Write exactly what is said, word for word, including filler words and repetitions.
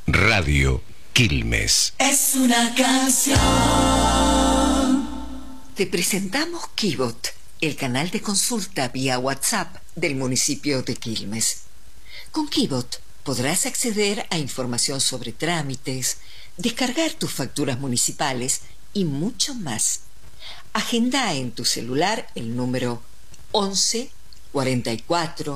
Radio Quilmes. Es una canción. Te presentamos Kibot, el canal de consulta vía WhatsApp del municipio de Quilmes. Con Kibot podrás acceder a información sobre trámites, descargar tus facturas municipales y mucho más. Agenda en tu celular el número once cuarenta y cuatro